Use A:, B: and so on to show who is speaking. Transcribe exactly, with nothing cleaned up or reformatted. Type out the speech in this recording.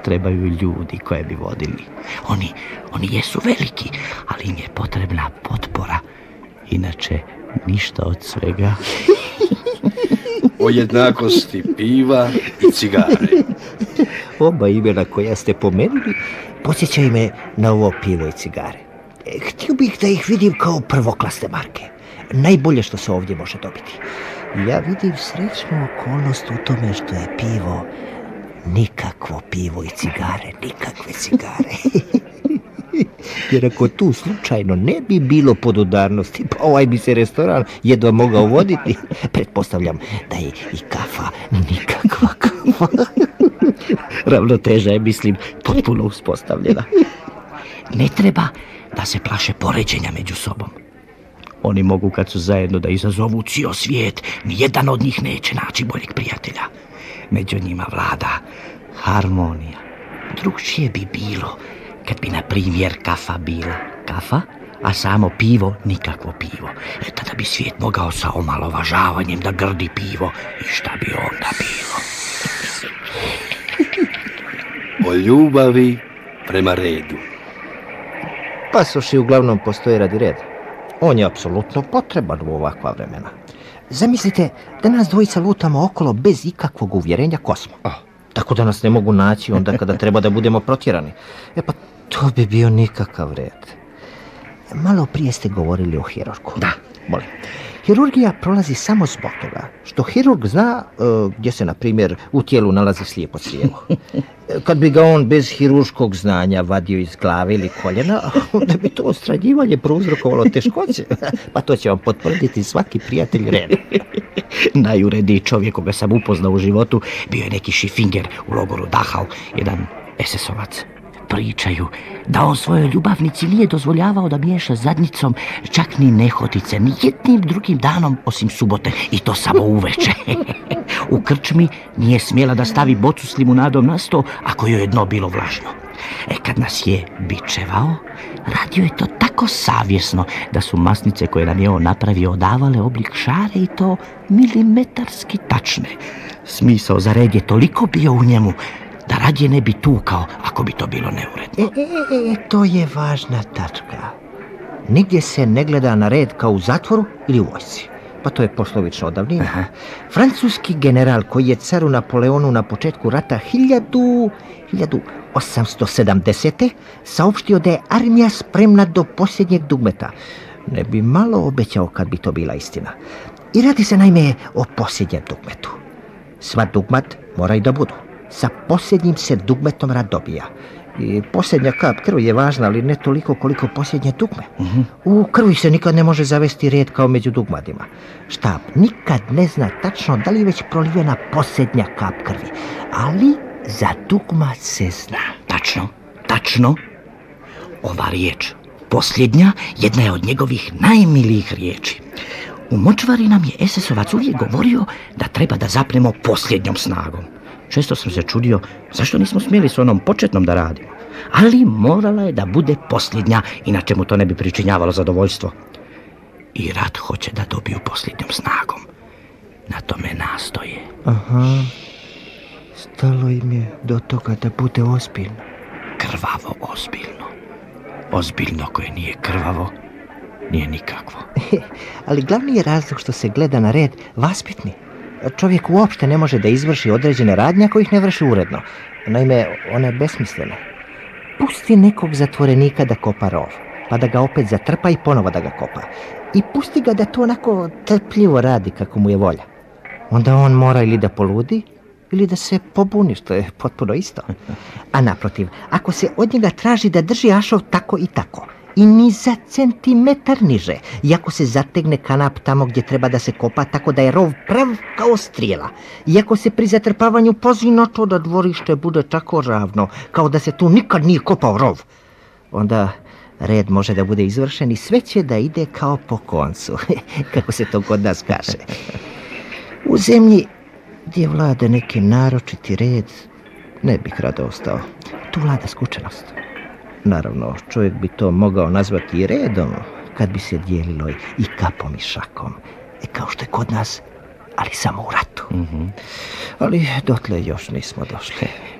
A: trebaju ljudi koje bi vodili. Oni, oni jesu veliki, ali im je potrebna potpora. Inače, ništa od svega.
B: O jednakosti piva i cigare.
C: Oba imena koja ste pomenuli podsjećaju me na ovo pivo i cigare. Htio bih da ih vidim kao prvoklasne marke. Najbolje što se ovdje može dobiti. Ja vidim srećnu okolnost u tome što je pivo nikakvo pivo i cigare, nikakve cigare. Jer ako tu slučajno ne bi bilo podudarnosti, pa ovaj bi se restoran jedva mogao voditi. Pretpostavljam da je i kafa nikakva kafa. Ravnoteža je, mislim, potpuno uspostavljena.
A: Ne treba da se plaše poređenja među sobom. Oni mogu kad su zajedno da izazovu cijel svijet, nijedan od njih neće naći boljeg prijatelja. Među njima vlada harmonija. Drugčije bi bilo kad bi, na primjer, kafa bila kafa, a samo pivo nikakvo pivo. E, tada bi svijet mogao sa omalovažavanjem da grdi pivo i šta bi onda bilo?
B: O ljubavi prema redu.
C: Pasoši uglavnom postoje radi reda. On je apsolutno potreban u ovakva vremena. Zamislite da nas dvojica lutamo okolo bez ikakvog uvjerenja ko smo. Oh, tako da nas ne mogu naći onda kada treba da budemo protjerani. E pa to bi bio nikakav red. Malo prije ste govorili o hirurgu.
A: Da,
C: molim. Hirurgija prolazi samo zbog toga što hirurg zna uh, gdje se, na primjer, u tijelu nalazi slijepo crijevo. Kad bi ga on bez hirurškog znanja vadio iz glave ili koljena, onda bi to odstranjivanje prouzrokovalo teškoće. Pa to će vam potvrditi svaki prijatelj reda.
A: Najuredniji čovjek koga sam upoznao u životu bio je neki Šifinger u logoru Dachau, jedan es es ovac. Pričaju da on svojoj ljubavnici nije dozvoljavao da miješa zadnjicom čak ni nehotice, ni jednim drugim danom osim subote, i to samo uveče. U krčmi nije smjela da stavi bocu s limunadom na sto ako joj je dno bilo vlažno. E kad nas je bičevao, radio je to tako savjesno da su masnice koje nam je on napravio odavale oblik šare i to milimetarski tačne. Smisao za red je toliko bio u njemu da radije ne bi tukao ako bi to bilo neuredno.
C: E, e, e, to je važna tačka. Nigdje se ne gleda na red kao u zatvoru ili u vojsci. Pa to je poslovično od davnina. Aha. Francuski general koji je caru Napoleonu na početku rata hiljadu osamsto sedamdesete saopštio da je armija spremna do posljednjeg dugmeta. Ne bi malo obećao kad bi to bila istina. I radi se naime o posljednjem dugmetu. Sva dugmat mora i da budu. Sa posljednjim se dugmetom rad dobija. I posljednja kap krvi je važna, ali ne toliko koliko posljednje dugme. Uh-huh. U krvi se nikad ne može zavesti red kao među dugmadima. Štab nikad ne zna tačno da li je već prolivena posljednja kap krvi, ali za dugmat se zna.
A: Tačno, tačno. Ova riječ, posljednja, jedna je od njegovih najmilijih riječi. U močvari nam je es es ovac uvijek govorio da treba da zapnemo posljednjom snagom. Često sam se čudio zašto nismo smjeli s onom početnom da radimo. Ali morala je da bude posljednja, inače mu to ne bi pričinjavalo zadovoljstvo. I rat hoće da dobiju posljednjom snagom. Na tome nastoje.
C: Aha, stalo im je do toga da bude ozbiljno.
A: Krvavo ozbiljno. Ozbiljno koje nije krvavo, nije nikakvo.
C: Ali glavni je razlog što se gleda na red vaspitni. Čovjek uopšte ne može da izvrši određene radnje ako ih ne vrši uredno. Naime, one je besmislene. Pusti nekog zatvorenika da kopa rov, pa da ga opet zatrpa i ponovo da ga kopa. I pusti ga da to onako trpljivo radi kako mu je volja. Onda on mora ili da poludi, ili da se pobuni, što je potpuno isto. A naprotiv, ako se od njega traži da drži ašov tako i tako, i ni za centimetar niže, iako se zategne kanap tamo gdje treba da se kopa tako da je rov prav kao strijela, iako se pri zatrpavanju pazi na to da dvorište bude tako ravno, kao da se tu nikad nije kopao rov, onda red može da bude izvršen i sve će da ide kao po koncu, kako se to kod nas kaže. U zemlji gdje vlada neki naročiti red, ne bih rado ostao. Tu vlada skučenost. Naravno, čovjek bi to mogao nazvati i redom, kad bi se dijelilo i kapom i šakom. E, kao što je kod nas, ali samo u ratu.
A: Mm-hmm.
C: Ali dotle još nismo došli.